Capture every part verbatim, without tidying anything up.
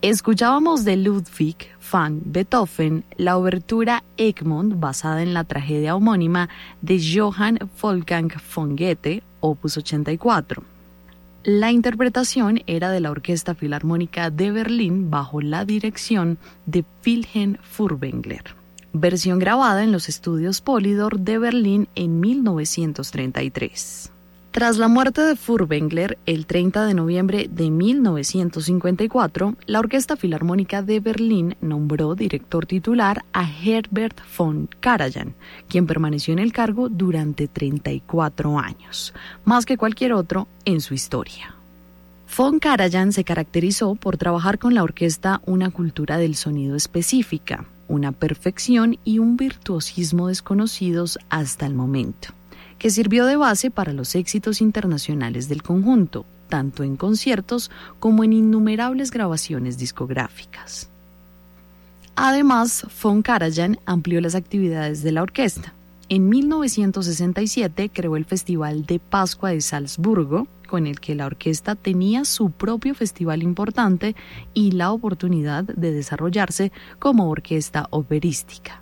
Escuchábamos de Ludwig van Beethoven la obertura Egmont, basada en la tragedia homónima de Johann Wolfgang von Goethe, opus ochenta y cuatro. La interpretación era de la Orquesta Filarmónica de Berlín bajo la dirección de Wilhelm Furtwängler. Versión grabada en los estudios Polydor de Berlín en mil novecientos treinta y tres. Tras la muerte de Furtwängler, el treinta de noviembre de mil novecientos cincuenta y cuatro, la Orquesta Filarmónica de Berlín nombró director titular a Herbert von Karajan, quien permaneció en el cargo durante treinta y cuatro años, más que cualquier otro en su historia. Von Karajan se caracterizó por trabajar con la orquesta una cultura del sonido específica, una perfección y un virtuosismo desconocidos hasta el momento, que sirvió de base para los éxitos internacionales del conjunto, tanto en conciertos como en innumerables grabaciones discográficas. Además, von Karajan amplió las actividades de la orquesta. En mil novecientos sesenta y siete creó el Festival de Pascua de Salzburgo, con el que la orquesta tenía su propio festival importante y la oportunidad de desarrollarse como orquesta operística.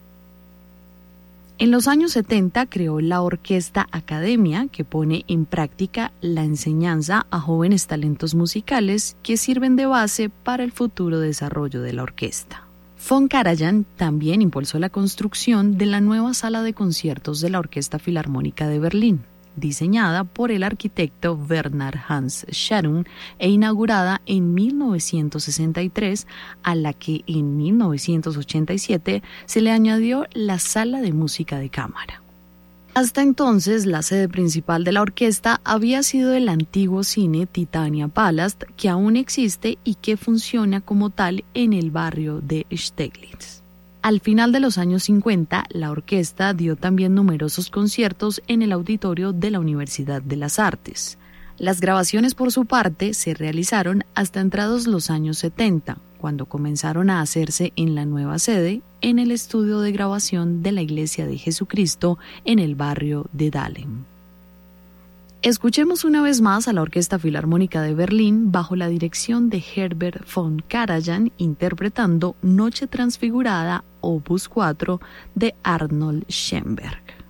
En los años setenta creó la Orquesta Academia, que pone en práctica la enseñanza a jóvenes talentos musicales que sirven de base para el futuro desarrollo de la orquesta. Von Karajan también impulsó la construcción de la nueva sala de conciertos de la Orquesta Filarmónica de Berlín, diseñada por el arquitecto Bernhard Hans Scharoun e inaugurada en mil novecientos sesenta y tres, a la que en mil novecientos ochenta y siete se le añadió la Sala de Música de Cámara. Hasta entonces, la sede principal de la orquesta había sido el antiguo cine Titania Palast, que aún existe y que funciona como tal en el barrio de Steglitz. Al final de los años cincuenta, la orquesta dio también numerosos conciertos en el auditorio de la Universidad de las Artes. Las grabaciones, por su parte, se realizaron hasta entrados los años setenta, cuando comenzaron a hacerse en la nueva sede, en el estudio de grabación de la Iglesia de Jesucristo en el barrio de Dahlem. Escuchemos una vez más a la Orquesta Filarmónica de Berlín bajo la dirección de Herbert von Karajan interpretando Noche Transfigurada, opus cuatro de Arnold Schoenberg.